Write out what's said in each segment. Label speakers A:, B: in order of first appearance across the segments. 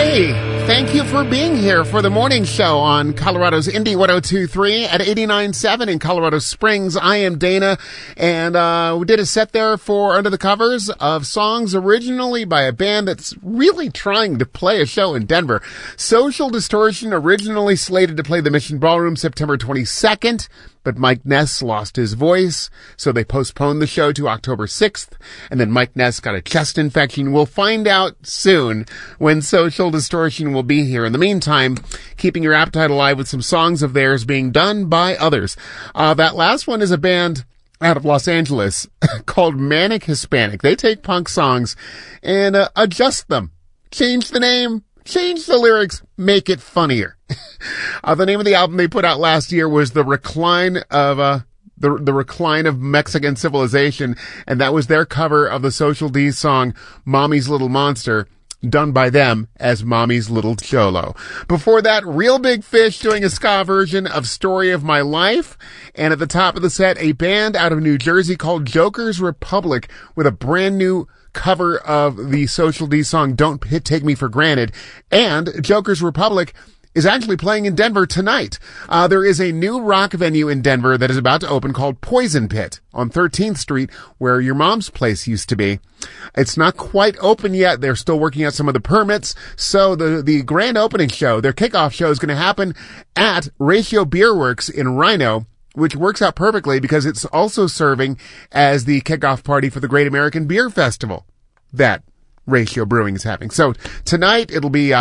A: Hey, thank you for being here for the morning show on Colorado's Indie 102.3 at 89.7 in Colorado Springs. I am Dana, and we did a set there for Under the Covers of songs originally by a band that's really trying to play a show in Denver. Social Distortion, originally slated to play the Mission Ballroom September 22nd, but Mike Ness lost his voice, so they postponed the show to October 6th, and then Mike Ness got a chest infection. We'll find out soon when Social Distortion will be here. In the meantime, keeping your appetite alive with some songs of theirs being done by others. That last one is a band out of Los Angeles called Manic Hispanic. They take punk songs and adjust them, change the name, change the lyrics, make it funnier. The name of the album they put out last year was The Recline of the Recline of Mexican Civilization, and that was their cover of the Social D song Mommy's Little Monster, done by them as Mommy's Little Cholo. Before that, Real Big Fish doing a ska version of Story of My Life, and at the top of the set, a band out of New Jersey called Joker's Republic with a brand new cover of the Social D song Don't Take Me for Granted. And Joker's Republic is actually playing in Denver tonight. There is a new rock venue in Denver that is about to open called Poison Pit on 13th Street, where your mom's place used to be. It's not quite open yet. They're still working out some of the permits. So the grand opening show, their kickoff show, is going to happen at Ratio Beer Works in Rhino, which works out perfectly because it's also serving as the kickoff party for the Great American Beer Festival that Ratio Brewing is having. So tonight it'll be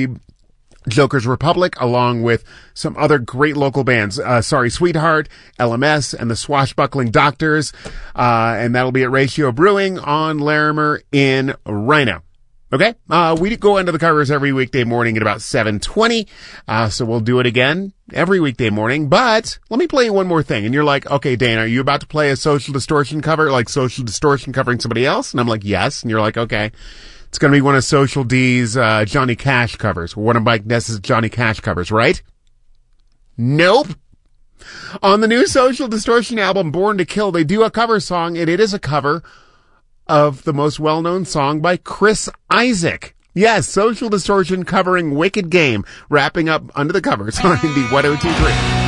A: Joker's Republic, along with some other great local bands. Sorry Sweetheart, LMS, and the Swashbuckling Doctors. And that'll be at Ratio Brewing on Larimer in Rhino. Okay? We go into the covers every weekday morning at about 7:20. So we'll do it again every weekday morning. But let me play you one more thing. And you're like, okay, Dana, are you about to play a Social Distortion cover, like Social Distortion covering somebody else? And I'm like, yes. And you're like, okay. It's going to be one of Social D's Johnny Cash covers, or one of Mike Ness's Johnny Cash covers, right? Nope. On the new Social Distortion album, Born to Kill, they do a cover song, and it is a cover of the most well-known song by Chris Isaak. Yes, Social Distortion covering Wicked Game, wrapping up Under the Covers on Indie 102.3.